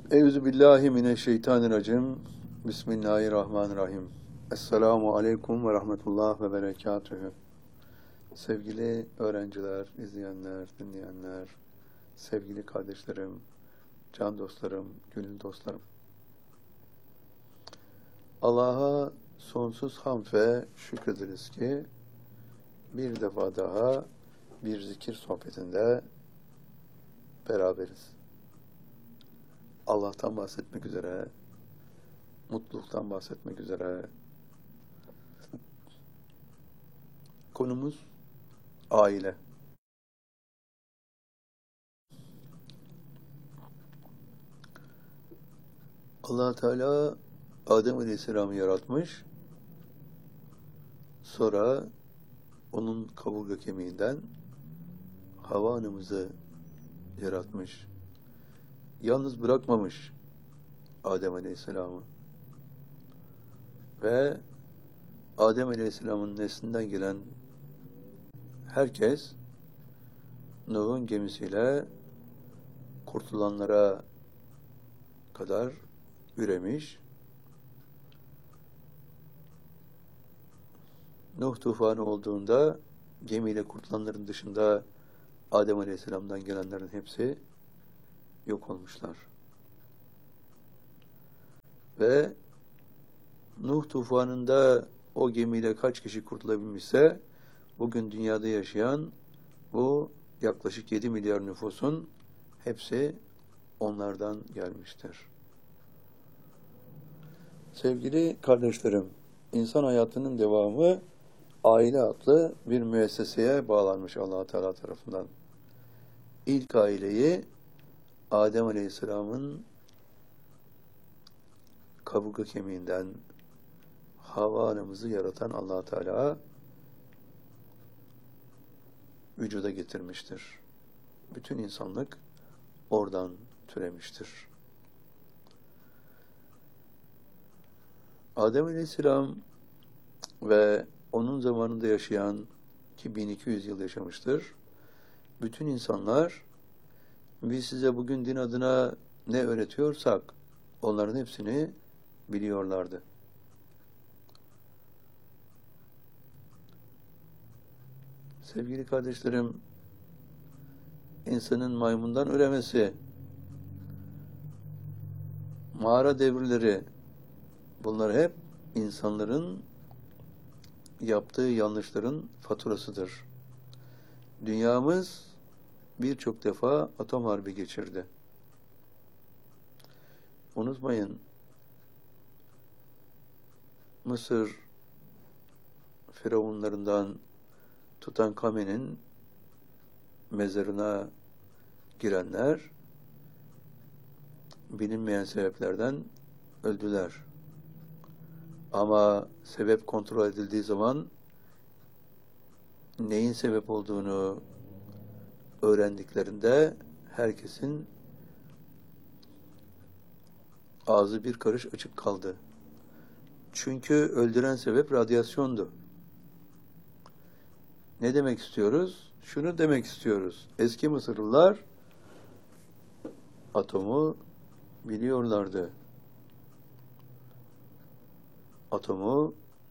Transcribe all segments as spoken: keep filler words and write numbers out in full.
Euzubillahimineşşeytanirracim. Bismillahirrahmanirrahim. Esselamu aleyküm ve rahmetullah ve berekatühü. Sevgili öğrenciler, izleyenler, dinleyenler, sevgili kardeşlerim, can dostlarım, gönül dostlarım. Allah'a sonsuz hamd ve şükrederiz ki bir defa daha bir zikir sohbetinde beraberiz. Allah'tan bahsetmek üzere, mutluluktan bahsetmek üzere. Konumuz aile. Allah Teala Adem Aleyhisselam'ı yaratmış. Sonra onun kaburga kemiğinden Havva anamızı yaratmış. Yalnız bırakmamış Adem Aleyhisselam'ı. Ve Adem Aleyhisselam'ın neslinden gelen herkes Nuh'un gemisiyle kurtulanlara kadar üremiş. Nuh tufanı olduğunda gemiyle kurtulanların dışında Adem Aleyhisselam'dan gelenlerin hepsi yok olmuşlar. Ve Nuh tufanında o gemiyle kaç kişi kurtulabilmişse bugün dünyada yaşayan bu yaklaşık yedi milyar nüfusun hepsi onlardan gelmiştir. Sevgili kardeşlerim, insan hayatının devamı aile adlı bir müesseseye bağlanmış Allah-u Teala tarafından. İlk aileyi Adem Aleyhisselam'ın kaburga kemiğinden Havva anamızı yaratan Allah-u Teala vücuda getirmiştir. Bütün insanlık oradan türemiştir. Adem Aleyhisselam ve onun zamanında yaşayan ki bin iki yüz yıl yaşamıştır. Bütün insanlar biz size bugün din adına ne öğretiyorsak onların hepsini biliyorlardı. Sevgili kardeşlerim, insanın maymundan üremesi, mağara devirleri, bunlar hep insanların yaptığı yanlışların faturasıdır. Dünyamız birçok defa atom harbi geçirdi. Unutmayın, Mısır firavunlarından Tutankamon'un mezarına girenler bilinmeyen sebeplerden öldüler. Ama sebep kontrol edildiği zaman neyin sebep olduğunu öğrendiklerinde herkesin ağzı bir karış açık kaldı. Çünkü öldüren sebep radyasyondu. Ne demek istiyoruz? Şunu demek istiyoruz. Eski Mısırlılar atomu biliyorlardı. Atomu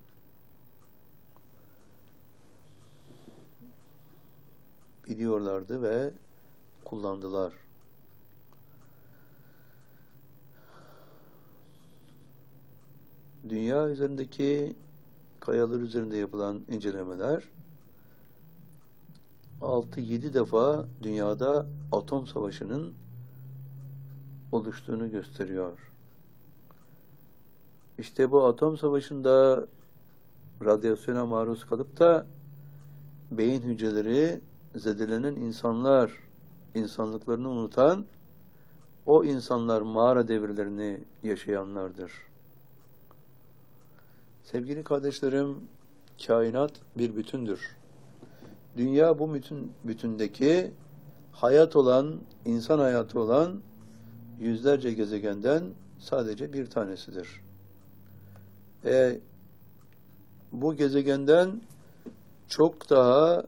biliyorlardı ve kullandılar. Dünya üzerindeki kayalar üzerinde yapılan incelemeler altı yedi defa dünyada atom savaşının oluştuğunu gösteriyor. İşte bu atom savaşında radyasyona maruz kalıp da beyin hücreleri zedelenen insanlar, insanlıklarını unutan o insanlar mağara devirlerini yaşayanlardır. Sevgili kardeşlerim, kainat bir bütündür. Dünya bu bütün bütündeki hayat olan, insan hayatı olan yüzlerce gezegenden sadece bir tanesidir. E, bu gezegenden çok daha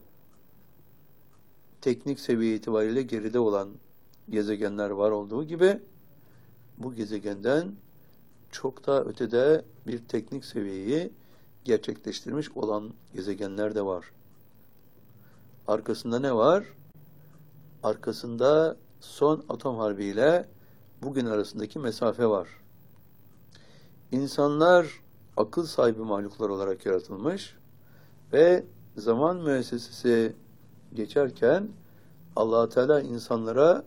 teknik seviye itibariyle geride olan gezegenler var olduğu gibi bu gezegenden çok daha ötede bir teknik seviyeyi gerçekleştirmiş olan gezegenler de var. Arkasında ne var? Arkasında son atom harbiyle bugün arasındaki mesafe var. İnsanlar akıl sahibi mahluklar olarak yaratılmış ve zaman müessesesi geçerken Allah Teala insanlara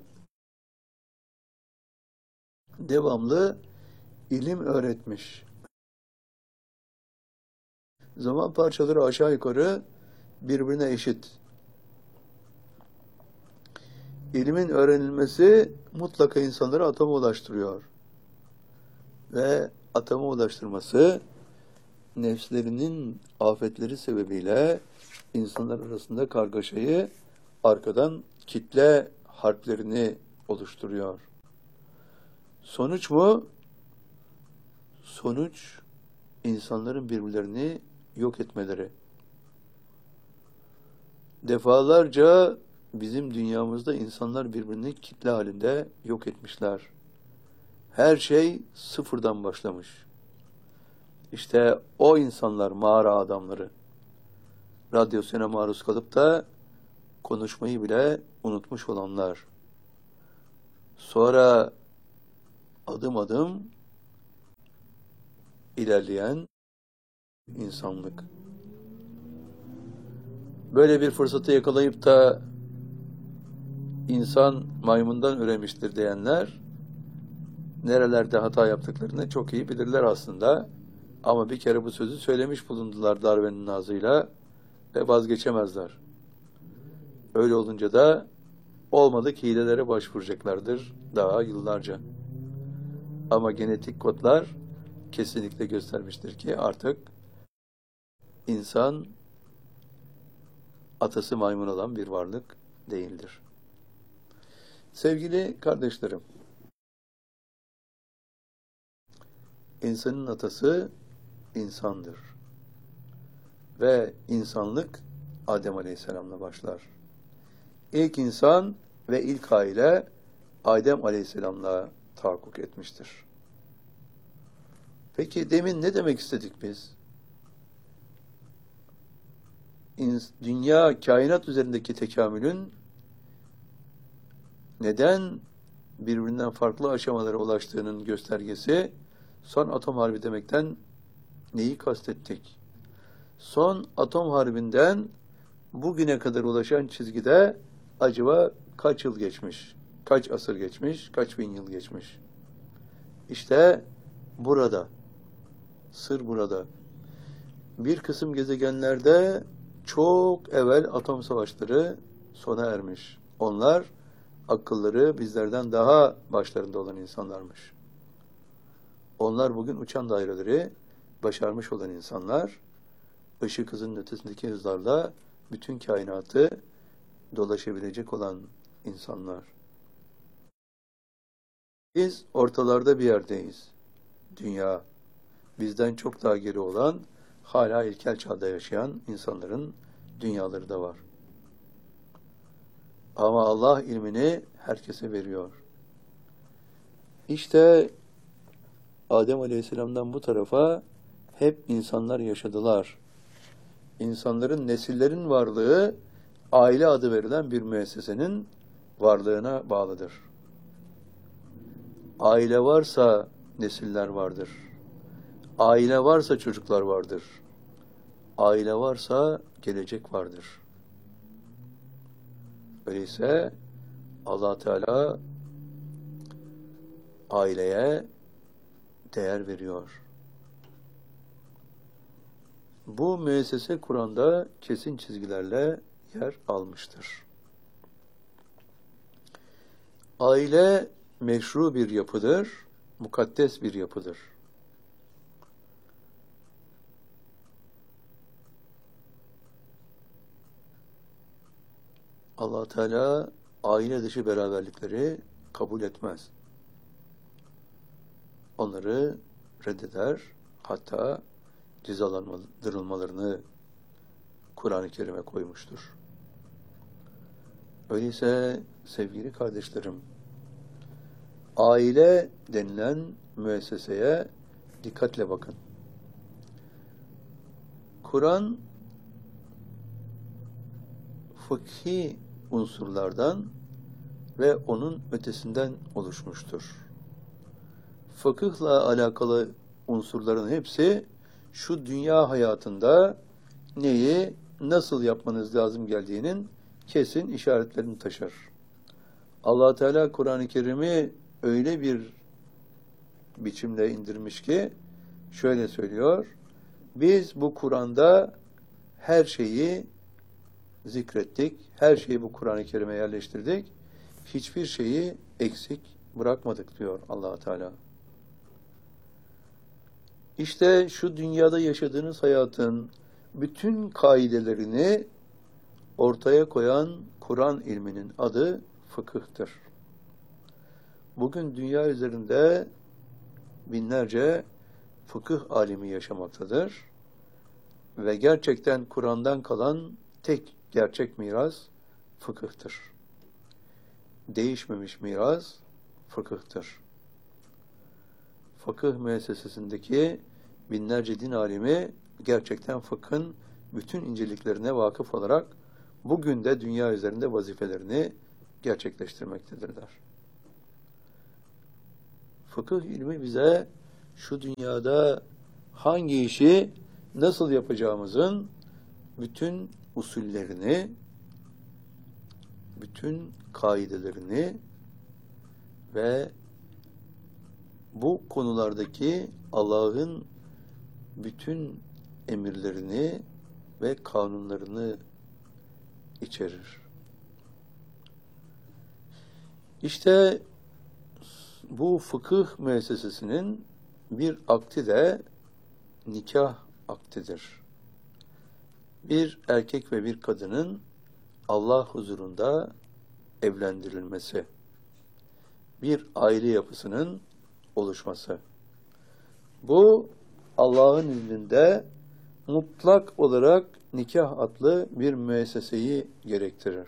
devamlı ilim öğretmiş. Zaman parçaları aşağı yukarı birbirine eşit. İlmin öğrenilmesi mutlaka insanları atoma ulaştırıyor. Ve atoma ulaştırması nefslerinin afetleri sebebiyle insanlar arasında kargaşayı arkadan kitle harplerini oluşturuyor. Sonuç mu? Sonuç insanların birbirlerini yok etmeleri. Defalarca bizim dünyamızda insanlar birbirini kitle halinde yok etmişler. Her şey sıfırdan başlamış. İşte o insanlar mağara adamları. Radyosuna maruz kalıp da konuşmayı bile unutmuş olanlar. Sonra adım adım ilerleyen insanlık. Böyle bir fırsatı yakalayıp da insan maymundan üremiştir diyenler nerelerde hata yaptıklarını çok iyi bilirler aslında. Ama bir kere bu sözü söylemiş bulundular Darwin'in ağzıyla ve vazgeçemezler. Öyle olunca da olmadık hilelere başvuracaklardır daha yıllarca. Ama genetik kodlar kesinlikle göstermiştir ki artık insan atası maymun olan bir varlık değildir. Sevgili kardeşlerim, insanın atası insandır. Ve insanlık Adem Aleyhisselam'la başlar. İlk insan ve ilk aile Adem Aleyhisselam'la tahakkuk etmiştir. Peki demin ne demek istedik biz? Dünya, kainat üzerindeki tekamülün neden birbirinden farklı aşamalara ulaştığının göstergesi son atom harbi demekten neyi kastettik? Son atom harbinden bugüne kadar ulaşan çizgide acaba kaç yıl geçmiş? Kaç asır geçmiş? Kaç bin yıl geçmiş? İşte burada. Sır burada. Bir kısım gezegenlerde çok evvel atom savaşları sona ermiş. Onlar akılları bizlerden daha başlarında olan insanlarmış. Onlar bugün uçan daireleri başarmış olan insanlar, ışık hızının ötesindeki hızlarla bütün kainatı dolaşabilecek olan insanlar. Biz ortalarda bir yerdeyiz. Dünya, bizden çok daha geri olan, hala ilkel çağda yaşayan insanların dünyaları da var. Ama Allah ilmini herkese veriyor. İşte Adem Aleyhisselam'dan bu tarafa hep insanlar yaşadılar. İnsanların, nesillerin varlığı aile adı verilen bir müessesenin varlığına bağlıdır. Aile varsa nesiller vardır. Aile varsa çocuklar vardır. Aile varsa gelecek vardır. Öyleyse Allah Teala aileye değer veriyor. Bu müessese Kur'an'da kesin çizgilerle yer almıştır. Aile meşru bir yapıdır, mukaddes bir yapıdır. Allah Teala aile dışı beraberlikleri kabul etmez. Onları reddeder, hatta cezalandırılmalarını Kur'an-ı Kerim'e koymuştur. Öyleyse sevgili kardeşlerim, aile denilen müesseseye dikkatle bakın. Kur'an fıkhi unsurlardan ve onun ötesinden oluşmuştur. Fıkıhla alakalı unsurların hepsi şu dünya hayatında neyi, nasıl yapmanız lazım geldiğinin kesin işaretlerini taşır. Allah Teala Kur'an-ı Kerim'i öyle bir biçimde indirmiş ki şöyle söylüyor: biz bu Kur'an'da her şeyi zikrettik, her şeyi bu Kur'an-ı Kerim'e yerleştirdik, hiçbir şeyi eksik bırakmadık diyor Allah Teala. İşte şu dünyada yaşadığınız hayatın bütün kaidelerini ortaya koyan Kur'an ilminin adı fıkıhtır. Bugün dünya üzerinde binlerce fıkıh alimi yaşamaktadır ve gerçekten Kur'an'dan kalan tek gerçek miras fıkıhtır. Değişmemiş miras fıkıhtır. Fıkıh müessesesindeki binlerce din alimi gerçekten fıkhın bütün inceliklerine vakıf olarak bugün de dünya üzerinde vazifelerini gerçekleştirmektedirler. Fıkıh ilmi bize şu dünyada hangi işi nasıl yapacağımızın bütün usullerini, bütün kaidelerini ve bu konulardaki Allah'ın bütün emirlerini ve kanunlarını içerir. İşte bu fıkıh müessesesinin bir akdi de nikah akdidir. Bir erkek ve bir kadının Allah huzurunda evlendirilmesi, bir aile yapısının oluşması. Bu Allah'ın izniyle mutlak olarak nikah adlı bir müesseseyi gerektirir.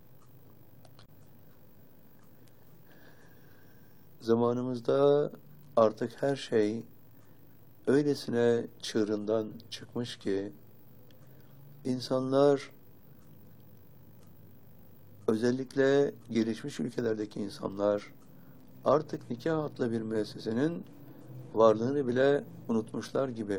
Zamanımızda artık her şey öylesine çığırından çıkmış ki insanlar, özellikle gelişmiş ülkelerdeki insanlar artık nikah adlı bir müessesenin varlığını bile unutmuşlar gibi.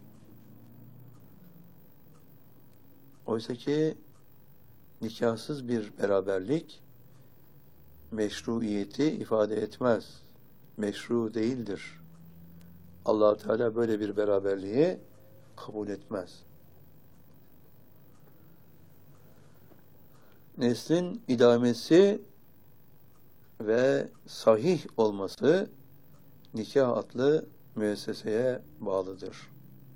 Oysa ki nikahsız bir beraberlik meşruiyeti ifade etmez. Meşru değildir. Allah Teala böyle bir beraberliği kabul etmez. Neslin idamesi ve sahih olması nikah adlı müesseseye bağlıdır.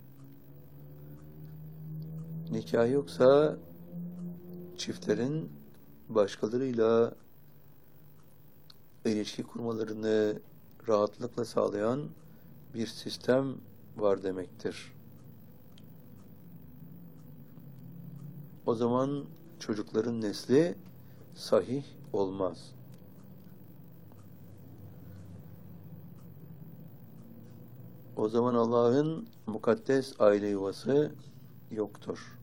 Nikah yoksa çiftlerin başkalarıyla ilişki kurmalarını rahatlıkla sağlayan bir sistem var demektir. O zaman çocukların nesli sahih olmaz. O zaman Allah'ın mukaddes aile yuvası yoktur.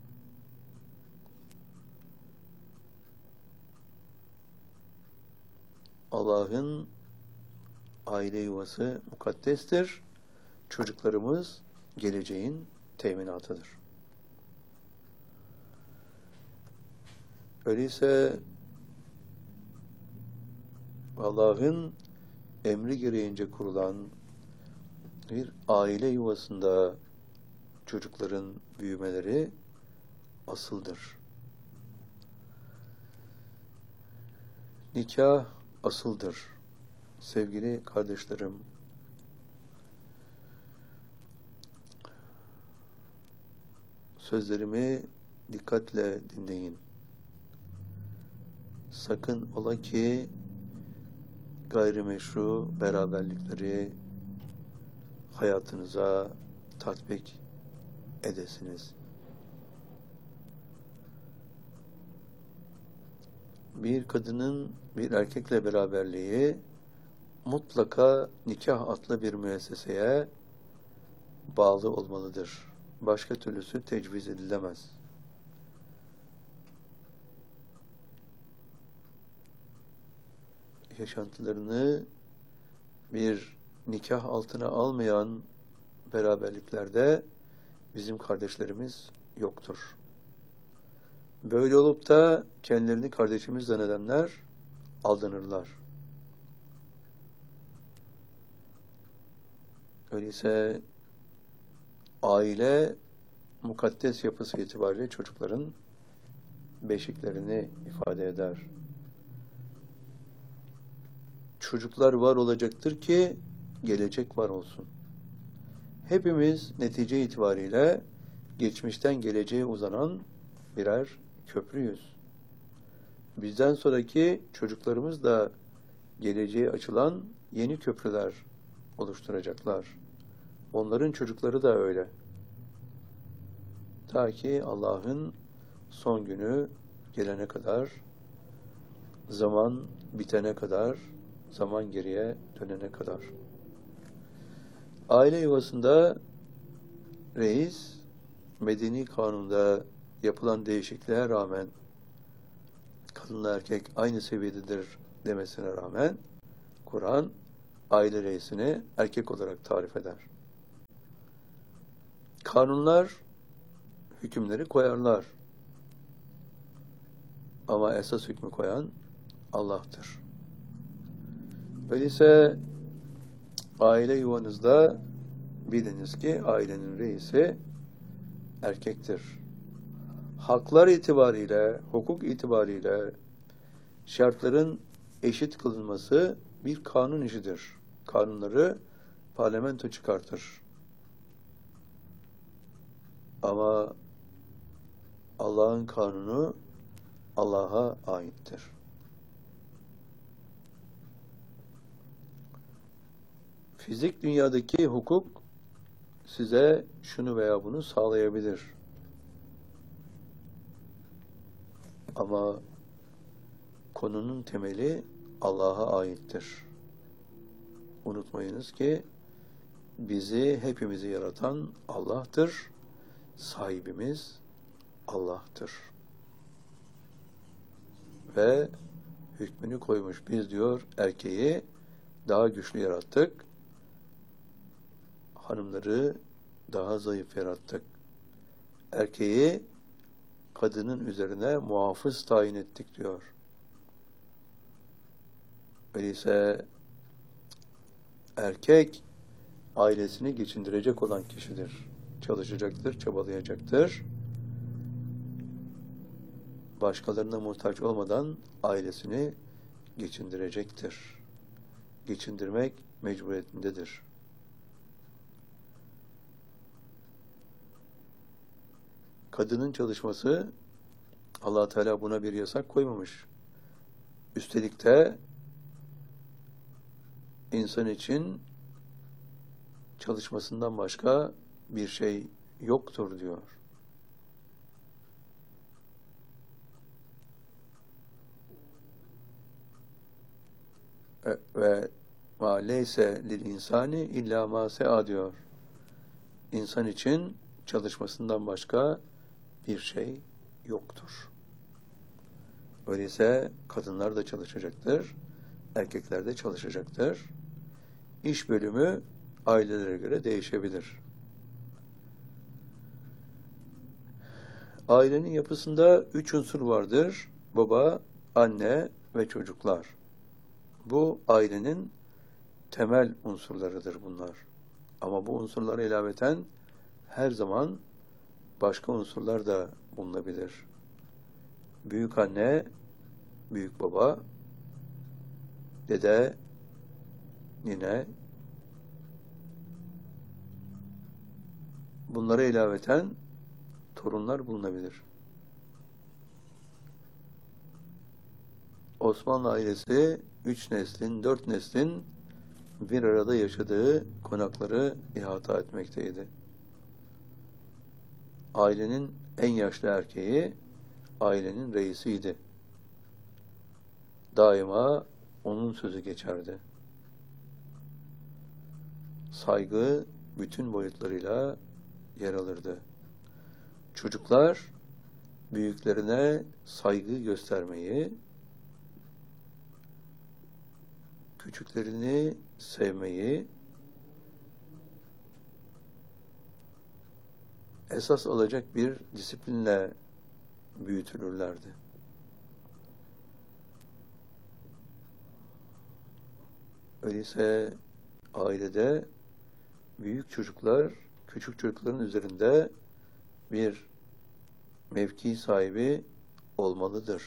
Allah'ın aile yuvası mukaddestir. Çocuklarımız geleceğin teminatıdır. Öyleyse Allah'ın emri gereğince kurulan bir aile yuvasında çocukların büyümeleri asıldır. Nikah asıldır. Sevgili kardeşlerim, sözlerimi dikkatle dinleyin. Sakın ola ki gayrimeşru beraberlikleri hayatınıza tatbik edesiniz. Bir kadının bir erkekle beraberliği mutlaka nikah adlı bir müesseseye bağlı olmalıdır. Başka türlüsü tecviz edilemez. Yaşantılarını bir nikah altına almayan beraberliklerde bizim kardeşlerimiz yoktur. Böyle olup da kendilerini kardeşimiz zannedenler aldanırlar. Öyleyse aile mukaddes yapısı itibariyle çocukların beşiklerini ifade eder. Çocuklar var olacaktır ki gelecek var olsun. Hepimiz netice itibariyle geçmişten geleceğe uzanan birer köprüyüz. Bizden sonraki çocuklarımız da geleceğe açılan yeni köprüler oluşturacaklar. Onların çocukları da öyle. Ta ki Allah'ın son günü gelene kadar, zaman bitene kadar, zaman geriye dönene kadar. Aile yuvasında reis, medeni kanunda yapılan değişikliğe rağmen kadınla erkek aynı seviyededir demesine rağmen Kur'an aile reisini erkek olarak tarif eder. Kanunlar hükümleri koyarlar. Ama esas hükmü koyan Allah'tır. Öyleyse aile yuvanızda biliniz ki ailenin reisi erkektir. Haklar itibariyle, hukuk itibariyle şartların eşit kılınması bir kanun işidir. Kanunları parlamento çıkartır. Ama Allah'ın kanunu Allah'a aittir. Fizik dünyadaki hukuk size şunu veya bunu sağlayabilir. Ama konunun temeli Allah'a aittir. Unutmayınız ki bizi, hepimizi yaratan Allah'tır. Sahibimiz Allah'tır. Ve hükmünü koymuş. Biz diyor erkeği daha güçlü yarattık. Hanımları daha zayıf yarattık. Erkeği kadının üzerine muhafız tayin ettik diyor. Öyleyse erkek ailesini geçindirecek olan kişidir. Çalışacaktır, çabalayacaktır. Başkalarına muhtaç olmadan ailesini geçindirecektir. Geçindirmek mecburiyetindedir. Kadının çalışması, Allah Teala buna bir yasak koymamış. Üstelik de insan için çalışmasından başka bir şey yoktur diyor. Ve ma leyse lil insani illa ma se'a diyor. İnsan için çalışmasından başka bir şey yoktur. Öyleyse kadınlar da çalışacaktır, erkekler de çalışacaktır. İş bölümü ailelere göre değişebilir. Ailenin yapısında üç unsur vardır. Baba, anne ve çocuklar. Bu ailenin temel unsurlarıdır bunlar. Ama bu unsurlara ilaveten her zaman başka unsurlar da bulunabilir. Büyük anne, büyük baba, dede, nine, bunlara ilaveten torunlar bulunabilir. Osmanlı ailesi üç neslin, dört neslin bir arada yaşadığı konakları ihata etmekteydi. Ailenin en yaşlı erkeği ailenin reisiydi. Daima onun sözü geçerdi. saygı bütün boyutlarıyla yer alırdı. Çocuklar büyüklerine saygı göstermeyi, küçüklerini sevmeyi esas alacak bir disiplinle büyütülürlerdi. Öyleyse ailede büyük çocuklar küçük çocukların üzerinde bir mevki sahibi olmalıdır.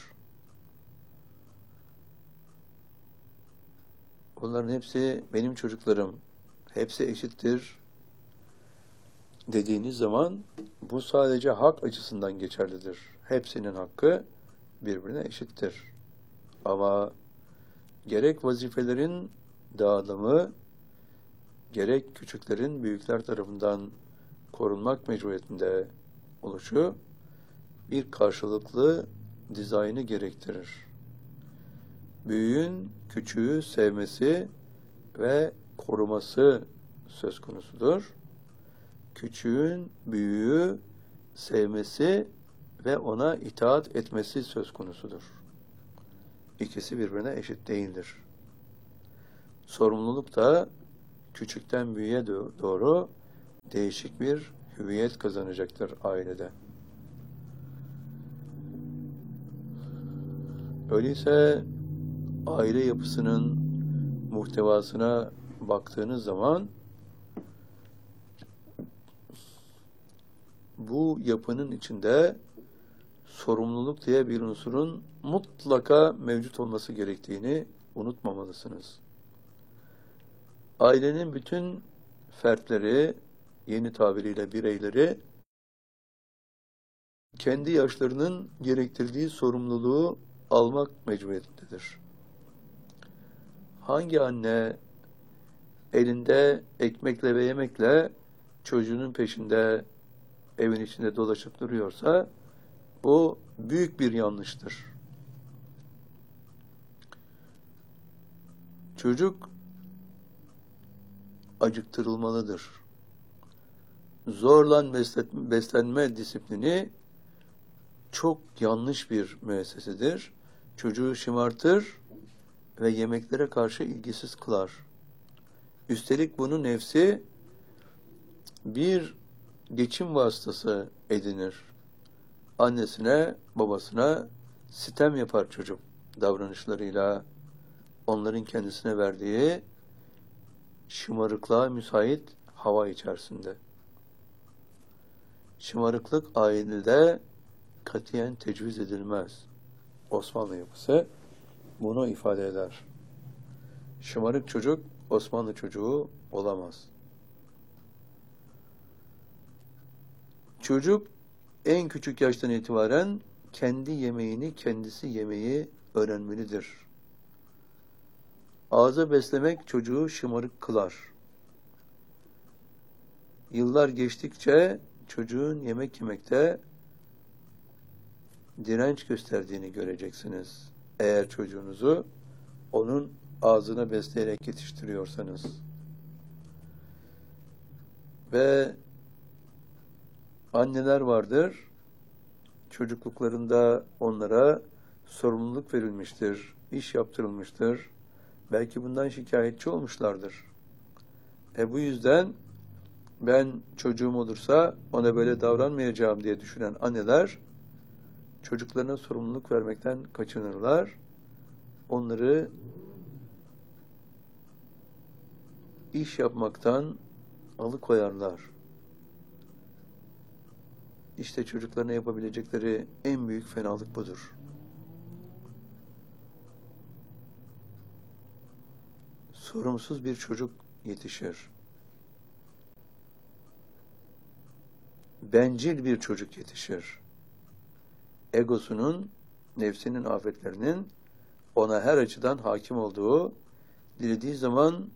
Bunların hepsi benim çocuklarım, hepsi eşittir dediğiniz zaman bu sadece hak açısından geçerlidir. Hepsinin hakkı birbirine eşittir. Ama gerek vazifelerin dağılımı, gerek küçüklerin büyükler tarafından korunmak mecburiyetinde oluşu bir karşılıklı dizaynı gerektirir. Büyüğün küçüğü sevmesi ve koruması söz konusudur. Küçüğün büyüğü sevmesi ve ona itaat etmesi söz konusudur. İkisi birbirine eşit değildir. Sorumluluk da küçükten büyüğe doğru değişik bir hüviyet kazanacaktır ailede. Öyleyse aile yapısının muhtevasına baktığınız zaman bu yapının içinde sorumluluk diye bir unsurun mutlaka mevcut olması gerektiğini unutmamalısınız. Ailenin bütün fertleri, yeni tabiriyle bireyleri, kendi yaşlarının gerektirdiği sorumluluğu almak mecburiyetindedir. Hangi anne elinde ekmekle ve yemekle çocuğunun peşinde evin içinde dolaşıp duruyorsa bu büyük bir yanlıştır. Çocuk acıktırılmalıdır. Zorla beslenme disiplini çok yanlış bir müessesedir. Çocuğu şımartır ve yemeklere karşı ilgisiz kılar. Üstelik bunu nefsi bir geçim vasıtası edinir. Annesine, babasına sitem yapar çocuk davranışlarıyla, onların kendisine verdiği şımarıklığa müsait hava içerisinde. Şımarıklık ailede katiyen tecviz edilmez. Osmanlı yapısı bunu ifade eder. Şımarık çocuk Osmanlı çocuğu olamaz. Çocuk en küçük yaştan itibaren kendi yemeğini kendisi yemeyi öğrenmelidir. Ağza beslemek çocuğu şımarık kılar. Yıllar geçtikçe çocuğun yemek yemekte direnç gösterdiğini göreceksiniz. Eğer çocuğunuzu onun ağzına besleyerek yetiştiriyorsanız. Ve anneler vardır, çocukluklarında onlara sorumluluk verilmiştir, iş yaptırılmıştır. Belki bundan şikayetçi olmuşlardır. E bu yüzden ben çocuğum olursa ona böyle davranmayacağım diye düşünen anneler çocuklarına sorumluluk vermekten kaçınırlar. Onları iş yapmaktan alıkoyarlar. İşte çocuklarına yapabilecekleri en büyük fenalık budur. Sorumsuz bir çocuk yetişir. Bencil bir çocuk yetişir. Egosunun, nefsinin afetlerinin ona her açıdan hakim olduğu, dilediği zaman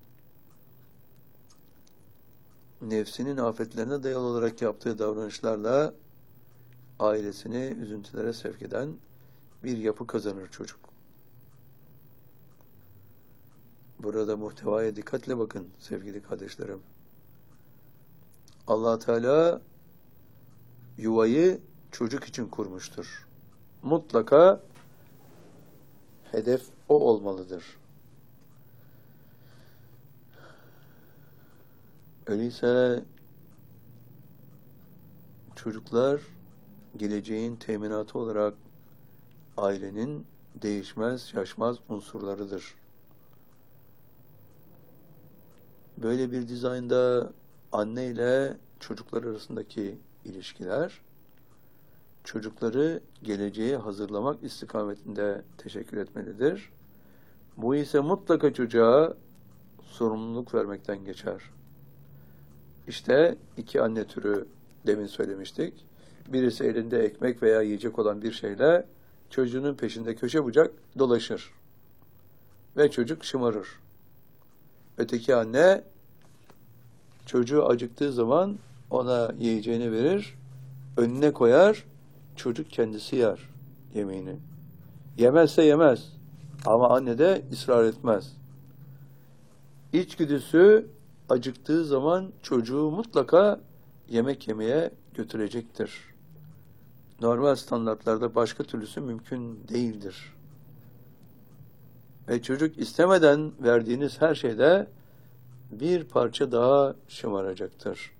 nefsinin afetlerine dayalı olarak yaptığı davranışlarla ailesini üzüntülere sevk eden bir yapı kazanır çocuk. Burada muhtevaya dikkatle bakın sevgili kardeşlerim. Allah Teala yuvayı çocuk için kurmuştur. Mutlaka hedef o olmalıdır. Öyleyse çocuklar geleceğin teminatı olarak ailenin değişmez, şaşmaz unsurlarıdır. Böyle bir dizaynda anne ile çocuklar arasındaki ilişkiler, çocukları geleceğe hazırlamak istikametinde teşekkür etmelidir. Bu ise mutlaka çocuğa sorumluluk vermekten geçer. İşte iki anne türü demin söylemiştik. Birisi elinde ekmek veya yiyecek olan bir şeyle çocuğunun peşinde köşe bucak dolaşır. Ve çocuk şımarır. Öteki anne çocuğu acıktığı zaman ona yiyeceğini verir, önüne koyar, çocuk kendisi yer yemeğini. Yemezse yemez ama anne de ısrar etmez. İçgüdüsü acıktığı zaman çocuğu mutlaka yemek yemeye götürecektir. Normal standartlarda başka türlüsü mümkün değildir. Ve çocuk istemeden verdiğiniz her şeyde bir parça daha şımaracaktır.